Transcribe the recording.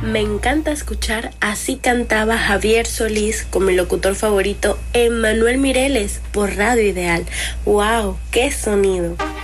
Me encanta escuchar Así cantaba Javier Solís con mi locutor favorito, Emmanuel Mireles, por Radio Ideal. ¡Wow! ¡Qué sonido!